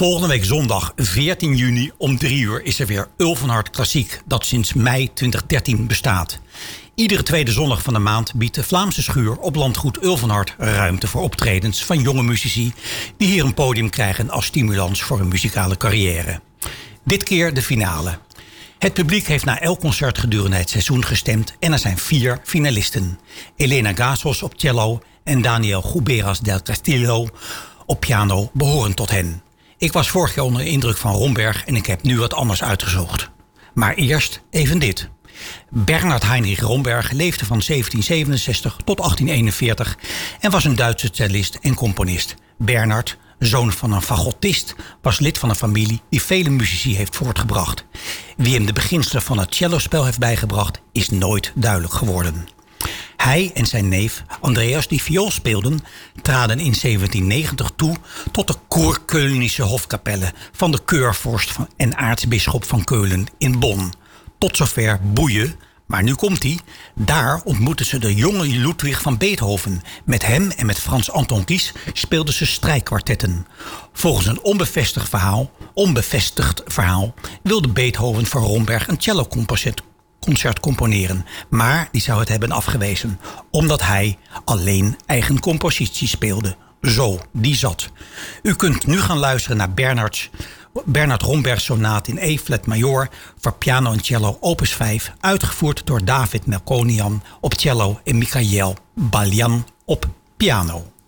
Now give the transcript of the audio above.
Volgende week zondag 14 juni om 3 uur is er weer Ulvenhard Klassiek, dat sinds mei 2013 bestaat. Iedere tweede zondag van de maand biedt de Vlaamse Schuur op landgoed Ulvenhard ruimte voor optredens van jonge muzici die hier een podium krijgen als stimulans voor een muzikale carrière. Dit keer de finale. Het publiek heeft na elk concert gedurende het seizoen gestemd en er zijn 4 finalisten. Elena Gazos op cello en Daniel Guberas del Castillo op piano behoren tot hen. Ik was vorig jaar onder de indruk van Romberg en ik heb nu wat anders uitgezocht. Maar eerst even dit. Bernhard Heinrich Romberg leefde van 1767 tot 1841 en was een Duitse cellist en componist. Bernhard, zoon van een fagottist, was lid van een familie die vele muzici heeft voortgebracht. Wie hem de beginselen van het cellospel heeft bijgebracht, is nooit duidelijk geworden. Hij en zijn neef Andreas, die viool speelden, traden in 1790 toe tot de Kurkölnische hofkapelle van de keurvorst en aartsbisschop van Keulen in Bonn. Tot zover boeien, maar nu komt hij. Daar ontmoetten ze de jonge Ludwig van Beethoven. Met hem en met Frans Anton Ries speelden ze strijkkwartetten. Volgens een onbevestigd verhaal wilde Beethoven voor Romberg een celloconcert componeren. Maar die zou het hebben afgewezen, omdat hij alleen eigen compositie speelde. Zo, die zat. U kunt nu gaan luisteren naar Bernhard Romberg sonaat in E-flat major voor piano en cello opus 5, uitgevoerd door David Melkonian op cello en Michael Baljan op piano.